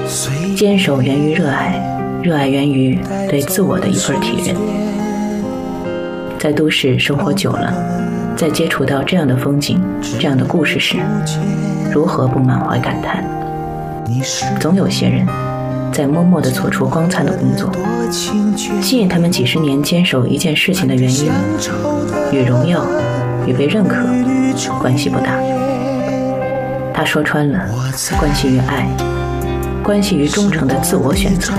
坚守源于热爱，热爱源于对自我的一份体认。在都市生活久了，在接触到这样的风景、这样的故事时，如何不满怀感叹？总有些人在默默地做出光灿的工作，吸引他们几十年坚守一件事情的原因，与荣耀与被认可关系不大。他说穿了，关系于爱，关系于忠诚的自我选择。